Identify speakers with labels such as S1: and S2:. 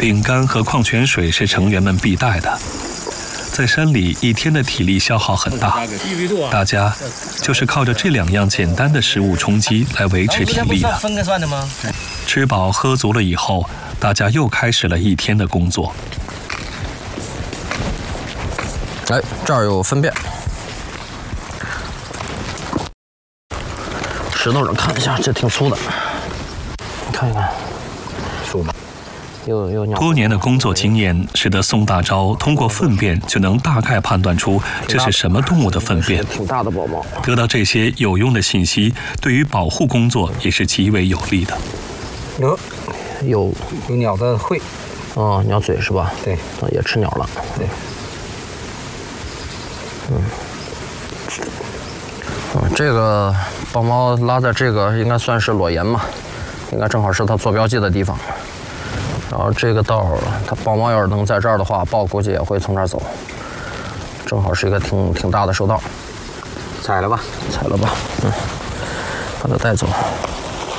S1: 饼干和矿泉水是成员们必带的。在山里一天的体力消耗很大，大家就是靠着这2样简单的食物充饥来维持体力的。吃饱喝足了以后，大家又开始了一天的工作。
S2: 哎，这儿有粪便，石头上看一下，这挺粗的，你看一看，粗的。
S1: 多年的工作经验使得宋大钊通过粪便就能大概判断出这是什么动物的粪便。
S2: 挺大的宝宝。
S1: 得到这些有用的信息，对于保护工作也是极为有利的。
S2: 有
S3: 鸟的喙，
S2: 哦，鸟嘴是吧？
S3: 对，
S2: 也吃鸟了。
S3: 对。
S2: 这个豹猫拉在这个应该算是裸岩嘛，应该正好是它坐标记的地方。然后这个道，它豹猫要是能在这儿的话，豹估计也会从这儿走。正好是一个挺大的兽道。
S3: 踩了吧，
S2: 把它带走。